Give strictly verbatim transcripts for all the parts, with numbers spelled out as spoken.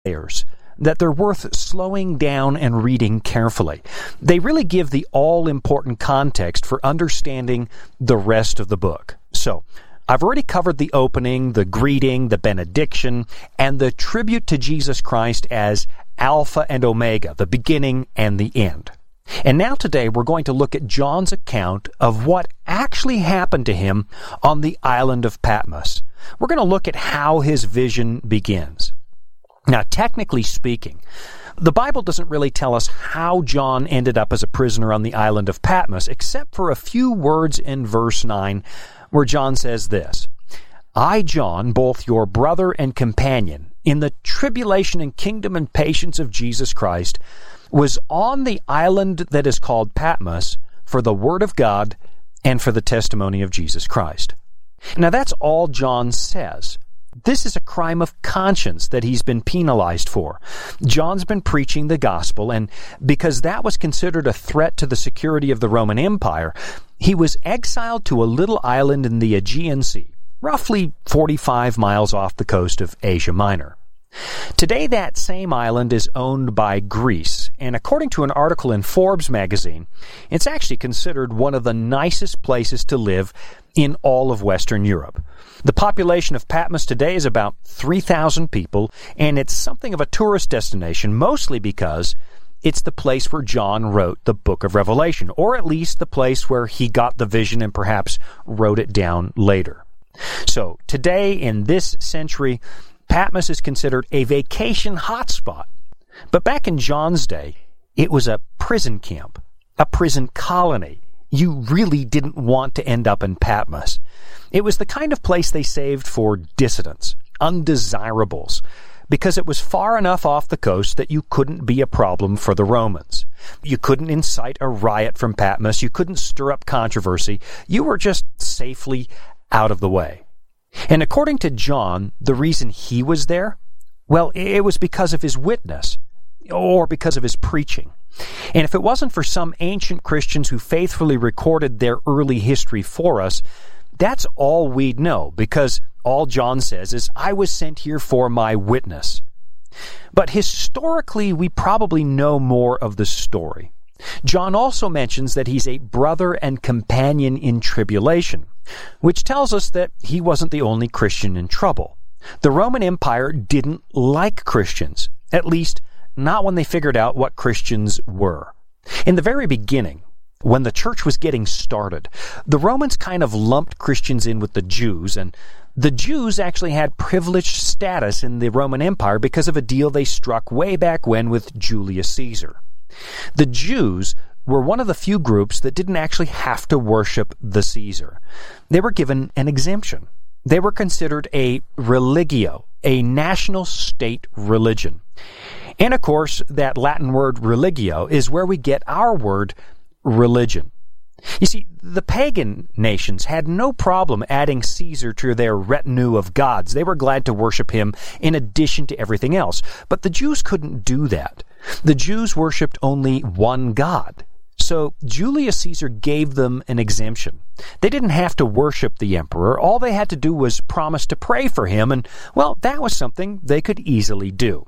layers that they're worth slowing down and reading carefully. They really give the all-important context for understanding the rest of the book. So, I've already covered the opening, the greeting, the benediction, and the tribute to Jesus Christ as Alpha and Omega, the beginning and the end. And now today we're going to look at John's account of what actually happened to him on the island of Patmos. We're going to look at how his vision begins. Now, technically speaking, the Bible doesn't really tell us how John ended up as a prisoner on the island of Patmos, except for a few words in verse nine, where John says this, "I, John, both your brother and companion, in the tribulation and kingdom and patience of Jesus Christ, was on the island that is called Patmos for the word of God and for the testimony of Jesus Christ." Now, that's all John says. This is a crime of conscience that he's been penalized for. John's been preaching the gospel, and because that was considered a threat to the security of the Roman Empire, he was exiled to a little island in the Aegean Sea, roughly forty-five miles off the coast of Asia Minor. Today, that same island is owned by Greece, and according to an article in Forbes magazine, it's actually considered one of the nicest places to live in all of Western Europe. The population of Patmos today is about three thousand people, and it's something of a tourist destination, mostly because it's the place where John wrote the book of Revelation, or at least the place where he got the vision and perhaps wrote it down later. So, today, in this century, Patmos is considered a vacation hotspot. But back in John's day, it was a prison camp, a prison colony. You really didn't want to end up in Patmos. It was the kind of place they saved for dissidents, undesirables, because it was far enough off the coast that you couldn't be a problem for the Romans. You couldn't incite a riot from Patmos. You couldn't stir up controversy. You were just safely out of the way. And according to John, the reason he was there, well, it was because of his witness, or because of his preaching. And if it wasn't for some ancient Christians who faithfully recorded their early history for us, that's all we'd know, because all John says is, "I was sent here for my witness." But historically, we probably know more of the story. John also mentions that he's a brother and companion in tribulation, which tells us that he wasn't the only Christian in trouble. The Roman Empire didn't like Christians, at least not when they figured out what Christians were. In the very beginning, when the church was getting started, the Romans kind of lumped Christians in with the Jews, and the Jews actually had privileged status in the Roman Empire because of a deal they struck way back when with Julius Caesar. The Jews were one of the few groups that didn't actually have to worship the Caesar. They were given an exemption. They were considered a religio, a national state religion. And of course, that Latin word religio is where we get our word religion. You see, the pagan nations had no problem adding Caesar to their retinue of gods. They were glad to worship him in addition to everything else. But the Jews couldn't do that. The Jews worshipped only one God. So Julius Caesar gave them an exemption. They didn't have to worship the emperor. All they had to do was promise to pray for him, and, well, that was something they could easily do.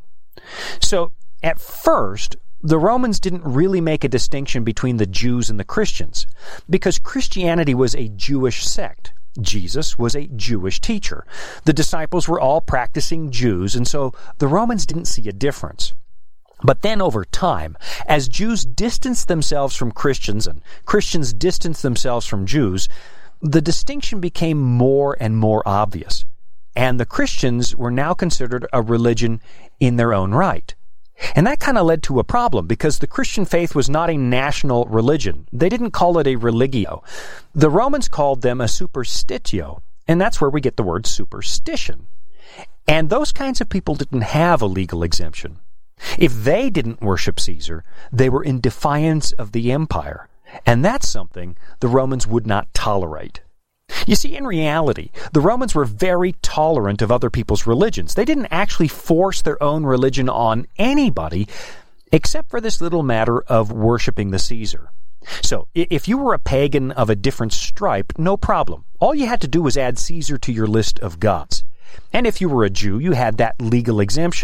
So, at first, the Romans didn't really make a distinction between the Jews and the Christians, because Christianity was a Jewish sect. Jesus was a Jewish teacher. The disciples were all practicing Jews, and so the Romans didn't see a difference. But then over time, as Jews distanced themselves from Christians and Christians distanced themselves from Jews, the distinction became more and more obvious. And the Christians were now considered a religion in their own right. And that kind of led to a problem, because the Christian faith was not a national religion. They didn't call it a religio. The Romans called them a superstitio, and that's where we get the word superstition. And those kinds of people didn't have a legal exemption. If they didn't worship Caesar, they were in defiance of the empire, and that's something the Romans would not tolerate. You see, in reality, the Romans were very tolerant of other people's religions. They didn't actually force their own religion on anybody, except for this little matter of worshiping the Caesar. So, if you were a pagan of a different stripe, no problem. All you had to do was add Caesar to your list of gods. And if you were a Jew, you had that legal exemption.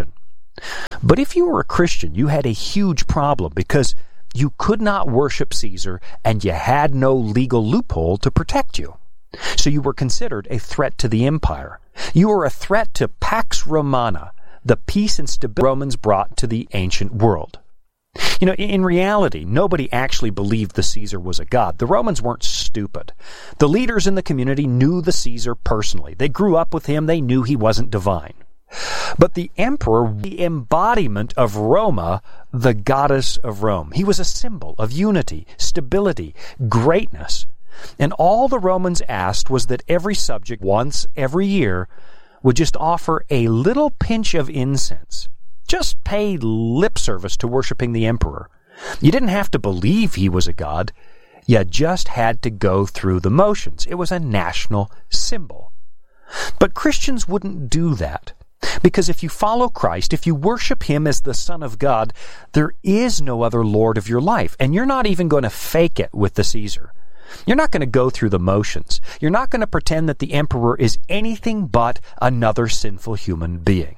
But if you were a Christian, you had a huge problem because you could not worship Caesar and you had no legal loophole to protect you. So you were considered a threat to the empire. You were a threat to Pax Romana, the peace and stability Romans brought to the ancient world. You know, in reality, nobody actually believed the Caesar was a god. The Romans weren't stupid. The leaders in the community knew the Caesar personally. They grew up with him. They knew he wasn't divine. But the emperor, the embodiment of Roma, the goddess of Rome. He was a symbol of unity, stability, greatness. And all the Romans asked was that every subject, once every year, would just offer a little pinch of incense. Just pay lip service to worshiping the emperor. You didn't have to believe he was a god. You just had to go through the motions. It was a national symbol. But Christians wouldn't do that. Because if you follow Christ, if you worship him as the Son of God, there is no other Lord of your life. And you're not even going to fake it with the Caesar. You're not going to go through the motions. You're not going to pretend that the emperor is anything but another sinful human being.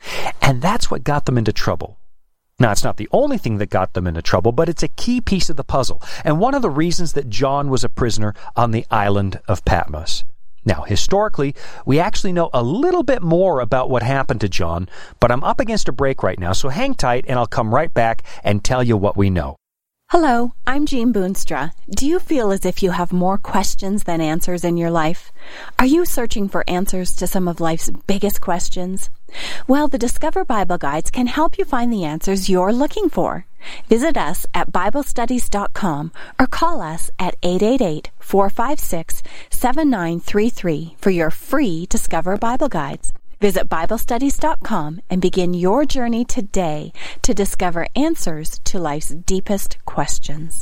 And that's what got them into trouble. Now, it's not the only thing that got them into trouble, but it's a key piece of the puzzle, and one of the reasons that John was a prisoner on the island of Patmos. Now, historically, we actually know a little bit more about what happened to John, but I'm up against a break right now, so hang tight, and I'll come right back and tell you what we know. Hello, I'm Jean Boonstra. Do you feel as if you have more questions than answers in your life? Are you searching for answers to some of life's biggest questions? Well, the Discover Bible Guides can help you find the answers you're looking for. Visit us at Bible Studies dot com or call us at eight eight eight, four five six, seven nine three three for your free Discover Bible Guides. Visit Bible Studies dot com and begin your journey today to discover answers to life's deepest questions.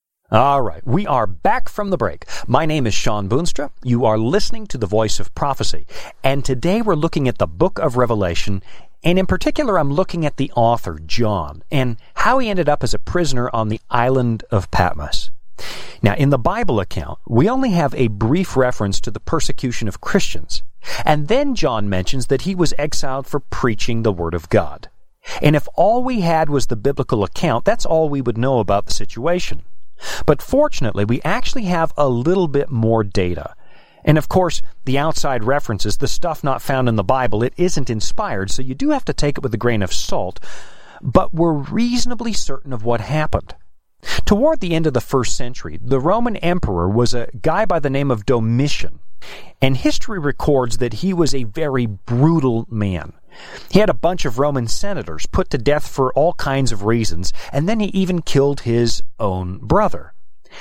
All right, we are back from the break. My name is Sean Boonstra. You are listening to The Voice of Prophecy. And today we're looking at the book of Revelation, and in particular I'm looking at the author, John, and how he ended up as a prisoner on the island of Patmos. Now, in the Bible account, we only have a brief reference to the persecution of Christians. And then John mentions that he was exiled for preaching the Word of God. And if all we had was the biblical account, that's all we would know about the situation. But fortunately, we actually have a little bit more data. And of course, the outside references, the stuff not found in the Bible, it isn't inspired, so you do have to take it with a grain of salt. But we're reasonably certain of what happened. Toward the end of the first century, the Roman emperor was a guy by the name of Domitian. And history records that he was a very brutal man. He had a bunch of Roman senators put to death for all kinds of reasons, and then he even killed his own brother.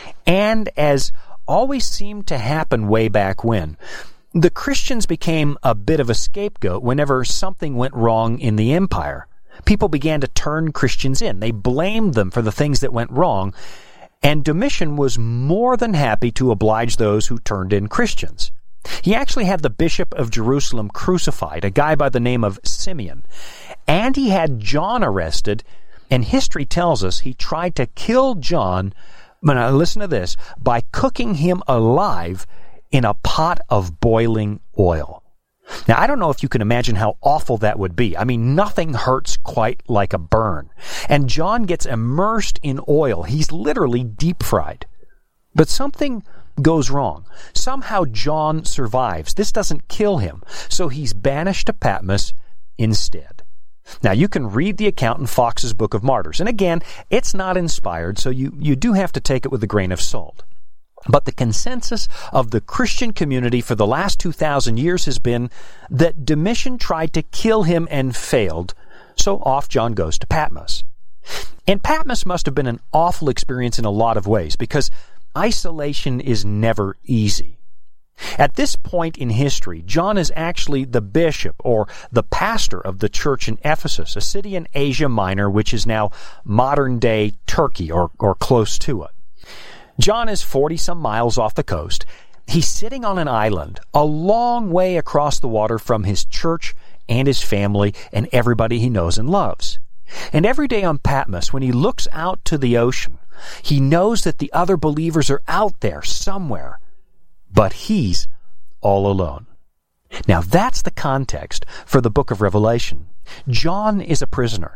And as always seemed to happen way back when, the Christians became a bit of a scapegoat whenever something went wrong in the empire. People began to turn Christians in. They blamed them for the things that went wrong, and Domitian was more than happy to oblige those who turned in Christians. He actually had the bishop of Jerusalem crucified, a guy by the name of Simeon, and he had John arrested, and history tells us he tried to kill John, but now listen to this, by cooking him alive in a pot of boiling oil. Now, I don't know if you can imagine how awful that would be. I mean, nothing hurts quite like a burn. And John gets immersed in oil. He's literally deep fried. But something goes wrong. Somehow John survives. This doesn't kill him. So he's banished to Patmos instead. Now, you can read the account in Fox's Book of Martyrs. And again, it's not inspired, so you, you do have to take it with a grain of salt. But the consensus of the Christian community for the last two thousand years has been that Domitian tried to kill him and failed, so off John goes to Patmos. And Patmos must have been an awful experience in a lot of ways, because isolation is never easy. At this point in history, John is actually the bishop or the pastor of the church in Ephesus, a city in Asia Minor, which is now modern-day Turkey or, or close to it. John is forty-some miles off the coast. He's sitting on an island a long way across the water from his church and his family and everybody he knows and loves. And every day on Patmos, when he looks out to the ocean, he knows that the other believers are out there somewhere, but he's all alone. Now that's the context for the book of Revelation. John is a prisoner.